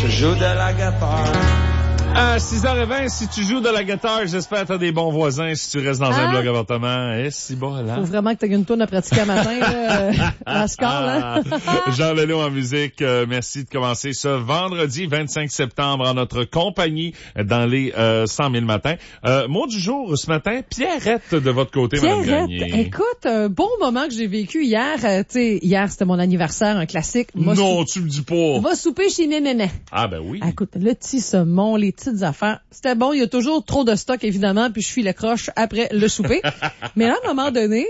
Je joue de la guitare. À 6h20, si tu joues de la guitare, j'espère que t'as des bons voisins si tu restes dans un bloc appartement. C'est bon, là. Faut vraiment que t'aies une tourne à pratiquer à matin, là, à score, là. Jean Leloup en musique, merci de commencer ce vendredi 25 septembre en notre compagnie dans les 100 000 matins. Mot du jour ce matin, Pierrette de votre côté, Mme Gagné. Écoute, un bon moment que j'ai vécu hier. Tu sais, hier, c'était mon anniversaire, un classique. Non, tu me dis pas. On va souper chez Mémémé. Ah ben oui. Écoute, le petit saumon, les petites affaires. C'était bon, il y a toujours trop de stock, évidemment, puis je suis le croche après le souper. Mais à un moment donné,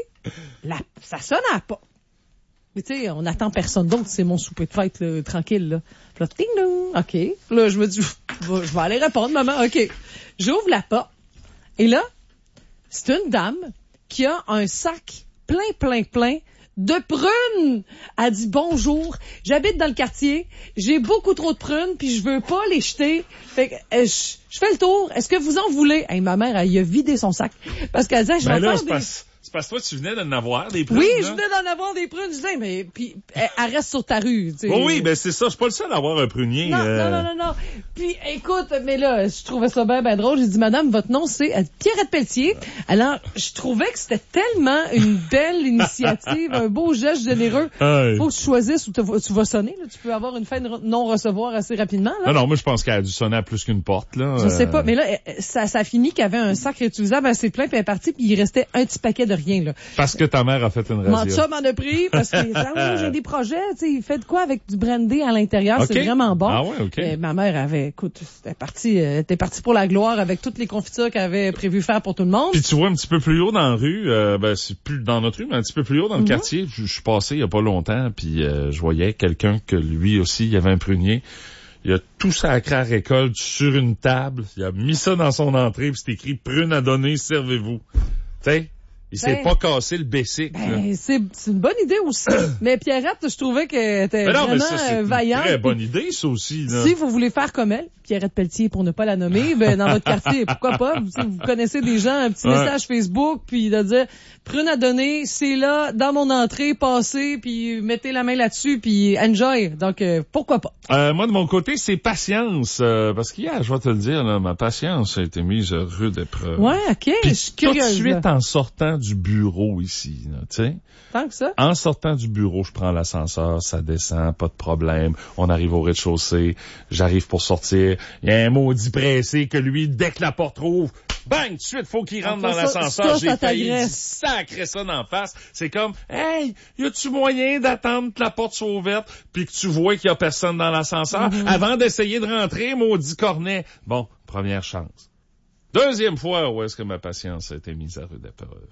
ça sonne à la porte. Mais tu sais, on attend personne d'autre, c'est mon souper de fête, là, tranquille, là. Puis là, ting dong, OK. Là, je me dis, je vais aller répondre, maman, OK. J'ouvre la porte, et là, c'est une dame qui a un sac plein de prunes. Elle dit bonjour, j'habite dans le quartier, j'ai beaucoup trop de prunes puis je veux pas les jeter. Fait que je fais le tour, est-ce que vous en voulez? Hey, ma mère, elle a vidé son sac parce qu'elle disait je vais faire des... C'est parce que toi, tu venais d'en avoir des prunes. Oui, là. je venais d'en avoir des prunes. Je disais, mais puis elle reste sur ta rue. Tu sais. Oui, ben c'est ça. Je suis pas le seul à avoir un prunier. Non. Puis écoute, mais là, je trouvais ça bien drôle. J'ai dit, madame, votre nom, c'est Pierrette Pelletier. Alors, je trouvais que c'était tellement une belle initiative, un beau geste généreux. Hey. Faut que tu choisisses où tu vas sonner. Là. Tu peux avoir une fin de non-recevoir assez rapidement. Là. Non, moi, je pense qu'elle a dû sonner à plus qu'une porte. Là. Je sais pas, mais là, ça a fini qu'il y avait un sac réutilisable assez plein, puis elle est partie, puis il restait un petit paquet de rien, là. Parce que ta mère a fait une razzia. Ça m'en a pris, parce que j'ai des projets, tu sais, il fait de quoi avec du brandy à l'intérieur, okay. C'est vraiment bon. Ah ouais, OK. Ma mère avait, écoute, était partie pour la gloire avec toutes les confitures qu'elle avait prévu faire pour tout le monde. Puis tu vois un petit peu plus haut dans la rue, c'est plus dans notre rue, mais un petit peu plus haut dans le quartier, je suis passé il y a pas longtemps, puis je voyais quelqu'un que lui aussi, il avait un prunier. Il a tout sacré à récolte sur une table, il a mis ça dans son entrée, puis c'est écrit « Prune à donner, servez-vous ». Tu sais? Il s'est pas cassé le basic. C'est une bonne idée aussi. Mais Pierrette, je trouvais qu'elle était vraiment vaillante. C'est une très bonne idée, ça aussi. Là. Si vous voulez faire comme elle, Pierrette Pelletier, pour ne pas la nommer, ben dans votre quartier, pourquoi pas? Vous connaissez des gens, un petit message Facebook, puis de dire prune à donner, c'est là, dans mon entrée, passez, puis mettez la main là-dessus, puis enjoy. Donc, pourquoi pas? Moi, de mon côté, c'est patience. Parce qu'hier, je vais te le dire, là, ma patience a été mise à rude épreuve. Ouais, OK. Puis je suis curieuse. Tout de suite, en sortant du bureau ici, tu sais. Tant que ça? En sortant du bureau, je prends l'ascenseur, ça descend, pas de problème. On arrive au rez-de-chaussée, j'arrive pour sortir. Il y a un maudit pressé que lui, dès que la porte rouvre, bang, tout de suite, faut qu'il rentre dans l'ascenseur. J'ai failli sacrer ça d'en face. C'est comme, hey, y a-tu moyen d'attendre que la porte soit ouverte puis que tu vois qu'il y a personne dans l'ascenseur avant d'essayer de rentrer, maudit cornet? Bon, première chance. Deuxième fois où est-ce que ma patience a été mise à rude épreuve.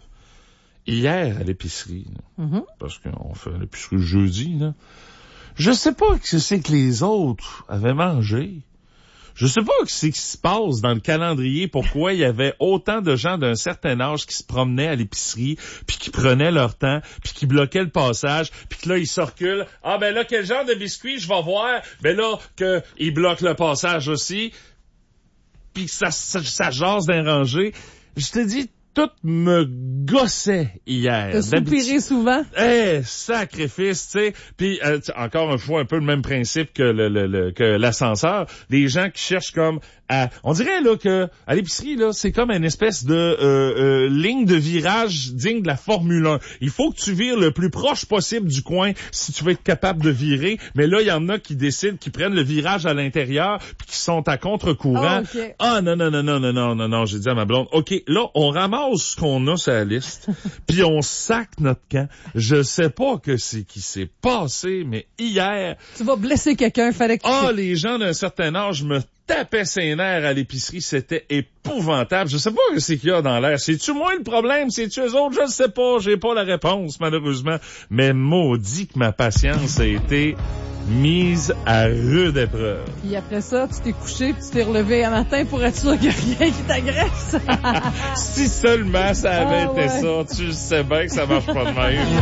Hier, à l'épicerie, parce qu'on fait l'épicerie jeudi, là, je sais pas ce que c'est que les autres avaient mangé. Je sais pas ce qui se passe dans le calendrier, pourquoi il y avait autant de gens d'un certain âge qui se promenaient à l'épicerie, puis qui prenaient leur temps, puis qui bloquaient le passage, puis que là, ils se reculent. Ah, ben là, quel genre de biscuit je vais voir? Ben là, qu'ils bloquent le passage aussi, puis ça jase d'un rangé. Je te dis, tout me gossait hier. T'as soupiré souvent? Sacrifice, tu sais. Puis encore une fois, un peu le même principe que l'ascenseur. Des gens qui cherchent comme on dirait là que à l'épicerie là, c'est comme une espèce de ligne de virage digne de la Formule 1. Il faut que tu vires le plus proche possible du coin si tu veux être capable de virer. Mais là, il y en a qui décident, qui prennent le virage à l'intérieur, puis qui sont à contre-courant. Oh, okay. Ah non. J'ai dit à ma blonde, OK, là, on ramasse ce qu'on a sur la liste, puis on sac notre camp. Je sais pas que c'est qui s'est passé, mais hier... Tu vas blesser quelqu'un, fallait que... les gens d'un certain âge me tapaient ses nerfs à l'épicerie, c'était épouvantable. Je sais pas ce qu'il y a dans l'air. C'est-tu moi le problème? C'est-tu eux autres? Je ne sais pas. J'ai pas la réponse, malheureusement. Mais maudit que ma patience a été mise à rude épreuve. Puis après ça, tu t'es couché, puis tu t'es relevé un matin pour être sûr qu'il n'y a rien qui t'agresse. Si seulement ça avait été ça, tu sais bien que ça marche pas de même.